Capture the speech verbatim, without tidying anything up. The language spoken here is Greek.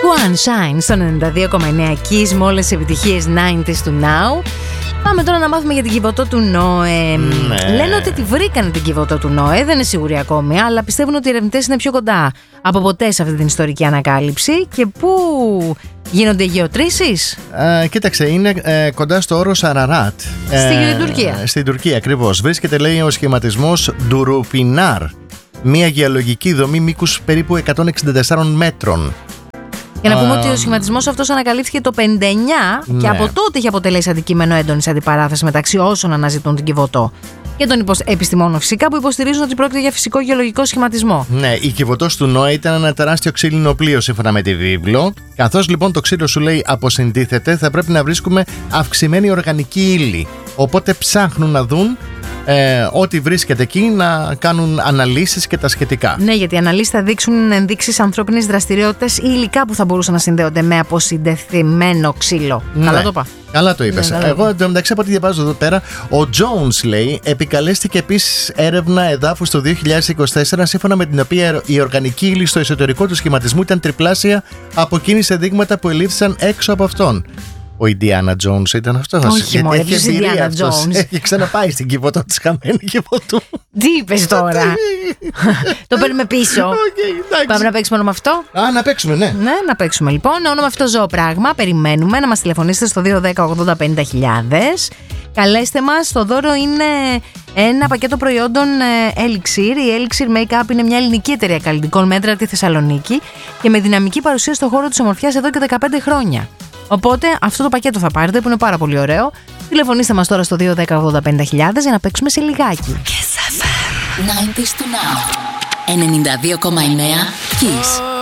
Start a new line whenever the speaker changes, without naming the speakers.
One Shine στο ενενήντα δύο κόμμα εννέα Kiss με όλες τις επιτυχίες ενενήντα του Now. Πάμε τώρα να μάθουμε για την Κιβωτό του Νόε. Ναι. Λένε ότι τη βρήκανε την Κιβωτό του Νόε, δεν είναι σίγουροι ακόμη, αλλά πιστεύουν ότι οι ερευνητές είναι πιο κοντά από ποτέ σε αυτή την ιστορική ανακάλυψη. Και πού γίνονται οι γεωτρήσεις?
Ε, κοίταξε, είναι ε, κοντά στο όρος Αραράτ.
Στην ε, Τουρκία.
Στην Τουρκία, ακριβώς. Βρίσκεται, λέει, ο σχηματισμός Ντουρουπινάρ. Μια γεωλογική δομή μήκους περίπου εκατόν εξήντα τέσσερα μέτρων.
Για να πούμε uh, ότι ο σχηματισμός αυτός ανακαλύφθηκε το πενήντα εννιά ναι. και από τότε έχει αποτελέσει αντικείμενο έντονης αντιπαράθεσης μεταξύ όσων αναζητούν την Κιβωτό και των επιστημόνων φυσικά που υποστηρίζουν ότι πρόκειται για φυσικό γεωλογικό σχηματισμό.
Ναι, η Κιβωτός του Νόε ήταν ένα τεράστιο ξύλινο πλοίο σύμφωνα με τη βίβλο. Καθώς λοιπόν το ξύλο, σου λέει, αποσυντίθεται, θα πρέπει να βρίσκουμε αυξημένη οργανική ύλη. Οπότε ψάχνουν να δουν Ε, ό,τι βρίσκεται εκεί, να κάνουν αναλύσεις και τα σχετικά.
Ναι, γιατί οι αναλύσεις θα δείξουν ενδείξεις ανθρώπινης δραστηριότητας ή υλικά που θα μπορούσαν να συνδέονται με αποσυντεθειμένο ξύλο.
Ναι.
Καλά το είπα.
Καλά το είπες. Ναι, Εγώ εντωμεταξύ από ό,τι διαβάζω εδώ πέρα, ο Jones, λέει, επικαλέστηκε επίσης έρευνα εδάφους το δύο χιλιάδες είκοσι τέσσερα, σύμφωνα με την οποία η οργανική ύλη στο εσωτερικό του σχηματισμού ήταν τριπλάσια από εκείνη σε δείγματα που ελήφθησαν έξω από αυτόν. Ο Ιντιάνα Τζόουνς ήταν αυτός.
Όχι, μόνο ποιος Ιντιάνα Τζόουνς?
Έχει ξαναπάει στην Κιβωτό της χαμένη Κιβωτού.
Τι είπες τώρα? Το παίρνουμε πίσω. Okay, πάμε να παίξουμε όνομα αυτό.
Α, να παίξουμε, ναι.
Ναι, να παίξουμε λοιπόν. Όνομα αυτό ζώο πράγμα. Περιμένουμε να μας τηλεφωνήσετε στο δύο ένα μηδέν ογδόντα πενήντα χιλιάδες. Καλέστε μας. Το δώρο είναι ένα πακέτο προϊόντων Elixir. Η Elixir Makeup είναι μια ελληνική εταιρεία καλλιτικών μέτρα τη Θεσσαλονίκη και με δυναμική παρουσία στον χώρο της ομορφιάς εδώ και δεκαπέντε χρόνια. Οπότε αυτό το πακέτο θα πάρετε που είναι πάρα πολύ ωραίο. Τηλεφωνήστε μας τώρα στο δύο ένα μηδέν ογδόντα πενήντα χιλιάδες για να παίξουμε σε λιγάκι.
ενενήντα του Now. ενενήντα δύο κόμμα εννέα Kiss.